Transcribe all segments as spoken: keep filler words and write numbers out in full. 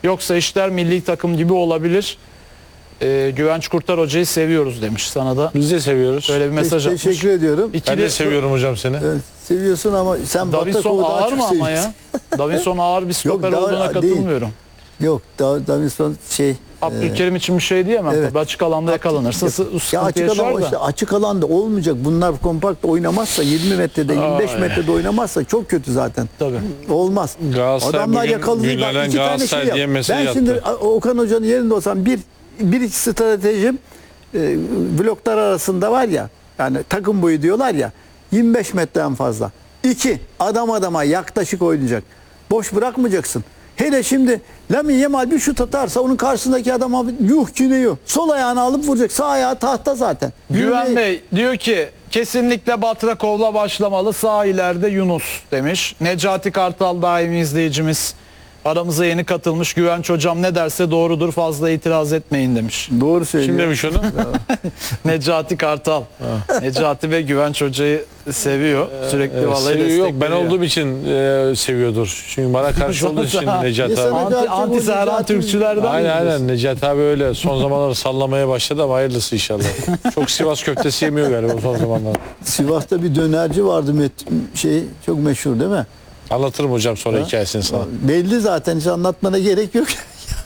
Yoksa işler milli takım gibi olabilir. Ee, Güvenç Kurtar hocayı seviyoruz demiş sana da. Biz de seviyoruz. Öyle bir mesaj atmış. Teşekkür ediyorum. Ben İkili, de seviyorum hocam seni. Evet, seviyorsun ama sen Davinson Batakov'u daha ağır çok mı ama seviyorsun. ya? Davinson ağır bir stoper daha- olduğuna değil. katılmıyorum. Yok, Da- Davinson şey... Abdülkerim için bir şey diyemem. Evet. Tabii açık alanda yakalanırsa sı- Ya sıkıntı açık yaşar alanda, da. işte açık alanda olmayacak. Bunlar kompakt oynamazsa yirmi metrede yirmi beş Ay. metrede oynamazsa çok kötü zaten. Tabii. Olmaz. Galatasaray Adamlar bugün yakalayıp bak Güller'den iki tane Galatasaray şey yap. diye mesaj Ben attı. şimdi Okan Hoca'nın yerinde olsam bir bir iki stratejim e, bloklar arasında var ya, yani takım boyu diyorlar ya, yirmi beş metreden fazla. İki, adam adama yaklaşık oynayacak. Boş bırakmayacaksın. Hele şimdi Lamine Yamal bir şut atarsa onun karşısındaki adama yuh ki ne yuh. Sol ayağını alıp vuracak. Sağ ayağı tahta zaten. Güven Yürümeyi- Bey diyor ki kesinlikle Batrakov'la başlamalı. Sağ ileride Yunus demiş. Necati Kartal daimi izleyicimiz. Aramıza yeni katılmış. Güvenç hocam ne derse doğrudur, fazla itiraz etmeyin demiş. Doğru söylüyor. Kim demiş onu? Necati Kartal. Necati ve Güvenç hocayı seviyor. Sürekli Evet, vallahi seviyor. Yok, ben destekliyor. olduğum için e, seviyordur. Çünkü bana karşı olduğu için Necati Ya sana- abi. Anti, anti Serhan Türkçülerden mi Aynen diyorsun? aynen Necati abi öyle son zamanlarda sallamaya başladı ama hayırlısı inşallah. Çok Sivas köftesi yemiyor galiba son zamanlarda. Sivas'ta bir dönerci vardı met- şey çok meşhur değil mi? Anlatırım hocam sonra hikayesini sana. Belli zaten, hiç anlatmana gerek yok.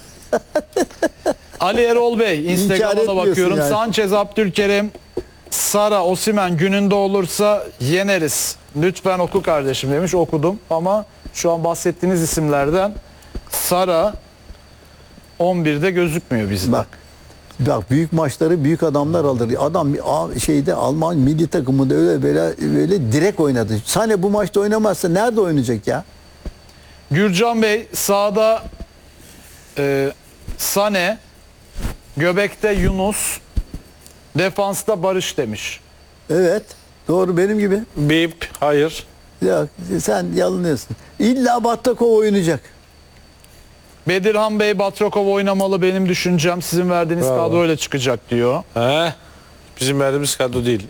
Ali Erol Bey İnkar Instagram'a da etmiyorsun bakıyorum. yani. Sanchez, Abdülkerim, Sara, Osimhen gününde olursa yeneriz. Lütfen oku kardeşim demiş. Okudum ama şu an bahsettiğiniz isimlerden Sara on birde gözükmüyor bizde. Bak. Bak, büyük maçları büyük adamlar alır. Adam a- şeyde Alman milli takımında öyle böyle böyle direkt oynadı. Sane bu maçta oynamazsa nerede oynayacak ya? Gürcan Bey sağda e, Sane, göbekte Yunus, defansta Barış demiş. Evet. Doğru, benim gibi. Bip hayır. Ya sen yanılıyorsun. İlla Battakov oynayacak. Bedirhan Bey Batrakov oynamalı benim düşüncem. Sizin verdiğiniz Bravo. kadro öyle çıkacak diyor. He? Bizim verdiğimiz kadro değil.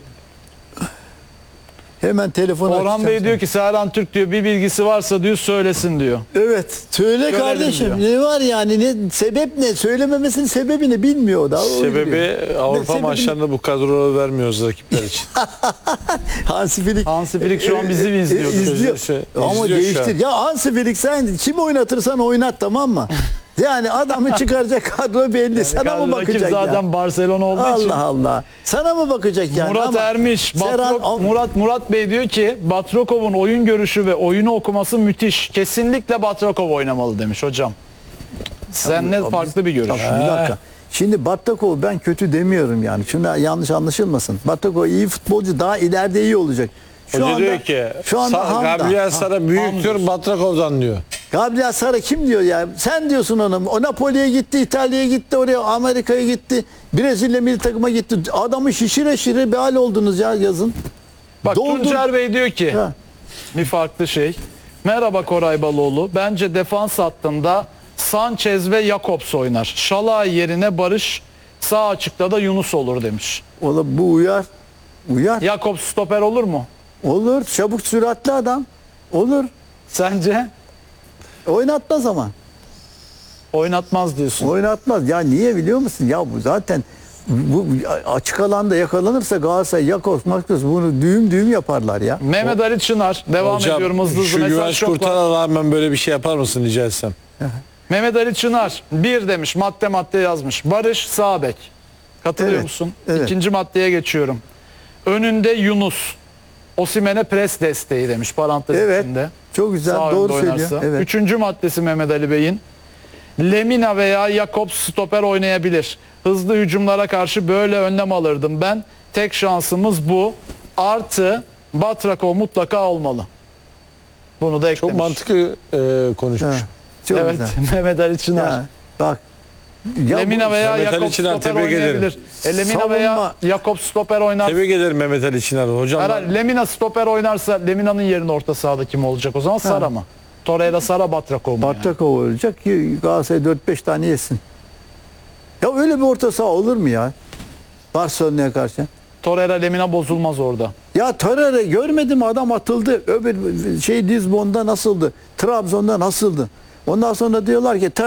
Hemen telefon Orhan açacağım Bey sana. diyor ki Serhan Türk diyor bir bilgisi varsa diyor söylesin diyor. Evet. Söyle Görelim kardeşim. diyor. Ne var yani? Ne sebep ne? Söylememesinin sebebini bilmiyor o da. O Sebebi biliyor. Avrupa Ne, maçlarında bu kadroları vermiyoruz rakipler için. Hansi Flick Hansi Flick şu an bizi mi izliyor? E, izliyor. İzliyor. Ama İzliyor şu değiştir. an. Ya Hansi Flick sen kim oynatırsan oynat, tamam mı? Yani adamı çıkaracak kadro belli. Sana mı Rakip bakacak zaten ya? Barcelona olduğu için. Allah Allah. Sana mı bakacak yani? Murat Ama Ermiş, Serhan- Batrok- Murat Murat Bey diyor ki Batrakov'un oyun görüşü ve oyunu okuması müthiş. Kesinlikle Batrakov oynamalı demiş hocam. Sen ne farklı bir görüş. Tamam, bir dakika. Şimdi Battakov ben kötü demiyorum yani. Şuna yanlış anlaşılmasın. Battakov iyi futbolcu, daha ileride iyi olacak. Şu Hoca anda, diyor ki şu anda Sa- Hamda. Gabriel Sara büyüktür Batrakov'dan diyor. Gabriel Sara kim diyor ya? Sen diyorsun ona. O Napoli'ye gitti, İtalya'ya gitti, oraya Amerika'ya gitti. Brezilya milli takıma gitti. Adamı şişire şişire bir hal oldunuz ya yazın. Bak Doldur- Tuncer Bey diyor ki Ha. bir farklı şey. Merhaba Koray Baloğlu. Bence defans hattında Sanchez ve Jakobs oynar. Şalay yerine Barış, sağ açıkta da Yunus olur demiş. Ola bu uyar. Uyar. Jakobs stoper olur mu? Olur. Çabuk, süratli adam. Olur. Sence? Oynatmaz ama. Oynatmaz diyorsun. Oynatmaz. Ya niye biliyor musun? Ya bu zaten bu açık alanda yakalanırsa Galatasaray, Jakobs, Marcos bunu düğüm düğüm yaparlar ya. Mehmet Ali Çınar. Devam Hocam ediyorum hızlı hızlı. şu Mesaj Güvenç çok var. Kurtar'a rağmen böyle bir şey yapar mısın rica etsem? Mehmet Ali Çınar bir demiş, madde madde yazmış. Barış sağ bek. Katılıyor Evet, musun? evet. İkinci maddeye geçiyorum. Önünde Yunus. Osimhen'e pres desteği demiş parantez Evet. içinde. Çok güzel. Sağ Doğru önde söylüyor. oynarsa. Evet. Üçüncü maddesi Mehmet Ali Bey'in. Lemina veya Jakobs stoper oynayabilir. Hızlı hücumlara karşı böyle önlem alırdım ben. Tek şansımız bu. Artı Batrakov mutlaka olmalı. Bunu da eklemiş. Çok mantıklı e, konuşmuş. Ha, çok Evet güzel. Mehmet Ali Çınar. Ya, bak. Ya Lemina bu- veya Mehmet Ali Jakobs Çınar, stoper tebrik ederim. oynayabilir. E, Lemina Savunma- veya Jakobs stoper oynar. Tebrik ederim Mehmet Ali Çınar hocam. Herhalde Lemina stoper oynarsa Lemina'nın yerine orta sahada kim olacak o zaman? Sara mı? Torreira, Sara, Batrakov mu? Yani? Battakov olacak ki Galatasaray dört beş tane yesin. Ya öyle bir orta saha olur mu ya? Barcelona'ya karşı. Torreira, Lemina bozulmaz orada. Ya Torreira görmedim, adam atıldı. Öbür şey Lizbon'da nasıldı? Trabzon'da nasıldı? Ondan sonra diyorlar ki